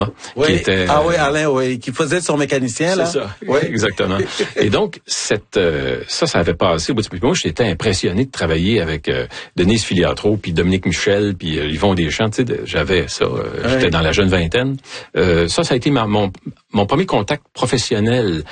Oui. Qui était, Alain, oui, qui faisait son mécanicien, là. C'est ça, oui. Exactement. Et donc, ça avait passé au bout du moi, j'étais impressionné de travailler avec Denise Filiatro, puis Dominique Michel, puis Yvon Deschamps, tu sais, j'avais ça, j'étais dans la jeune vingtaine. Ça a été mon premier contact professionnel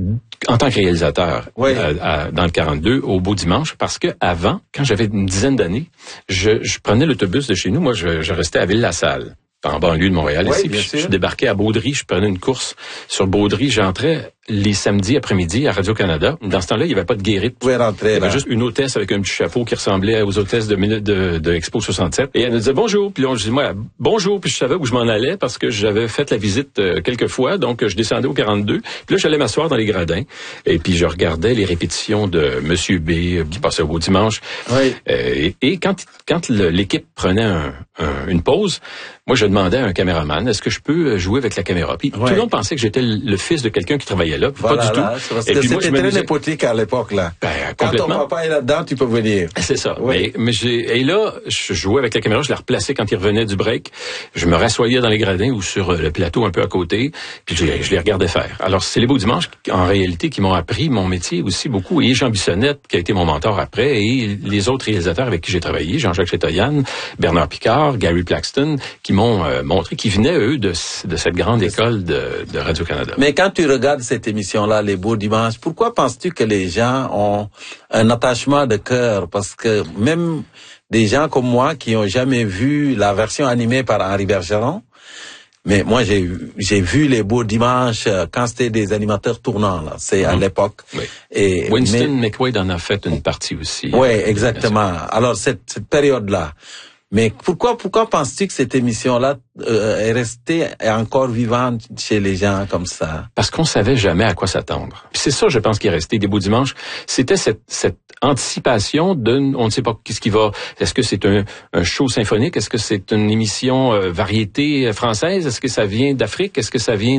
en tant que réalisateur dans le 42 au Beau Dimanche, parce que avant, quand j'avais une dizaine d'années, je prenais l'autobus de chez nous, moi je restais à Ville-la-Salle, en banlieue de Montréal, ici. Puis je débarquais à Baudry, je prenais une course sur Baudry, j'entrais les samedis après-midi à Radio-Canada. Dans ce temps-là, il n'y avait pas de guérite. Vous pouvez rentrer, il y avait juste une hôtesse avec un petit chapeau qui ressemblait aux hôtesses de Expo 67. Et elle nous disait bonjour. Puis là, je disais, moi, bonjour. Puis je savais où je m'en allais parce que j'avais fait la visite quelques fois. Donc, je descendais au 42. Puis là, j'allais m'asseoir dans les gradins. Et puis, je regardais les répétitions de Monsieur B qui passait au Beau Dimanche. Oui. Et quand l'équipe prenait une pause, moi, je demandais à un caméraman, est-ce que je peux jouer avec la caméra? Puis tout le monde pensait que j'étais le fils de quelqu'un qui travaillait là. Voilà, pas du tout. Parce que c'était très népotique à l'époque, là. Quand ton papa est là-dedans, tu peux venir. C'est ça. Oui. Et là, je jouais avec la caméra, je la replaçais quand il revenait du break. Je me rassoyais dans les gradins ou sur le plateau un peu à côté, puis je les regardais faire. Alors, c'est les Beaux Dimanches, en réalité, qui m'ont appris mon métier aussi beaucoup. Et Jean Bissonnette, qui a été mon mentor après, et les autres réalisateurs avec qui j'ai travaillé, Jean-Jacques Chetoyan, Bernard Picard, Gary Plaxton, qui m'ont montré qu'ils venaient, eux, de cette grande école de Radio-Canada. Mais quand tu regardes cette émission-là, Les Beaux Dimanches, pourquoi penses-tu que les gens ont un attachement de cœur? Parce que même des gens comme moi qui n'ont jamais vu la version animée par Henri Bergeron, mais moi j'ai vu Les Beaux Dimanches quand c'était des animateurs tournants, là. C'est à l'époque. Oui. Et Winston McQuaid en a fait une partie aussi. Oui, exactement. Alors cette période-là. Mais pourquoi penses-tu que cette émission-là est restée encore vivante chez les gens comme ça? Parce qu'on savait jamais à quoi s'attendre. Puis c'est ça, je pense, qui est resté des Beaux Dimanches. C'était cette anticipation on ne sait pas qu'est-ce qui va. Est-ce que c'est un show symphonique? Est-ce que c'est une émission variété française? Est-ce que ça vient d'Afrique? Est-ce que ça vient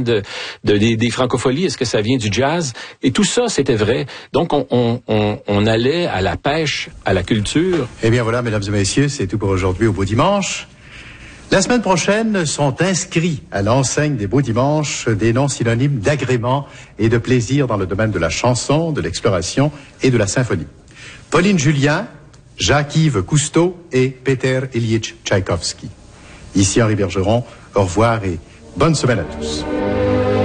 des francopholies? Est-ce que ça vient du jazz? Et tout ça, c'était vrai. Donc on allait à la pêche, à la culture. Eh bien voilà, mesdames et messieurs, c'est tout pour aujourd'hui au Beau Dimanche. La semaine prochaine sont inscrits à l'enseigne des Beaux Dimanches des noms synonymes d'agrément et de plaisir dans le domaine de la chanson, de l'exploration et de la symphonie. Pauline Julien, Jacques-Yves Cousteau et Peter Ilyich Tchaïkovski. Ici Henri Bergeron, au revoir et bonne semaine à tous.